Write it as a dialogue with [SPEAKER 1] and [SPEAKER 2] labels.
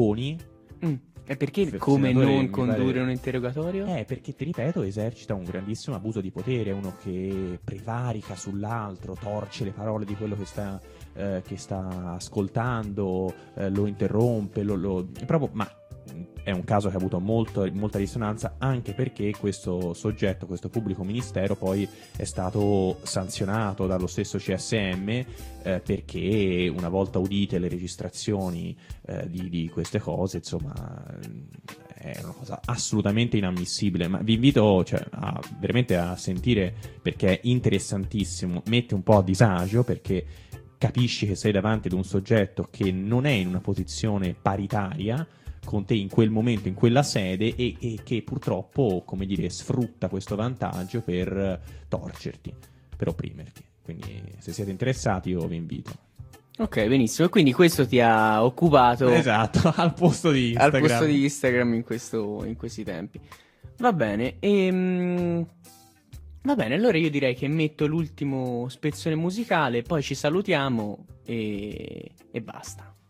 [SPEAKER 1] E perché come non condurre un interrogatorio?
[SPEAKER 2] Perché, ti ripeto, esercita un grandissimo abuso di potere, uno che prevarica sull'altro, torce le parole di quello che sta ascoltando, lo interrompe, ma è un caso che ha avuto molta risonanza, anche perché questo soggetto, questo pubblico ministero, poi è stato sanzionato dallo stesso CSM, perché una volta udite le registrazioni di queste cose, insomma, è una cosa assolutamente inammissibile. Ma vi invito, veramente a sentire, perché è interessantissimo, mette un po' a disagio, perché capisci che sei davanti ad un soggetto che non è in una posizione paritaria con te in quel momento, in quella sede, e che purtroppo, come dire, sfrutta questo vantaggio per torcerti, per opprimerti. Quindi, se siete interessati, io vi invito.
[SPEAKER 1] Ok, benissimo. E quindi questo ti ha occupato,
[SPEAKER 2] esatto, al posto di
[SPEAKER 1] Instagram in questi tempi. Va bene. Va bene, allora io direi che metto l'ultimo spezzone musicale, poi ci salutiamo e basta.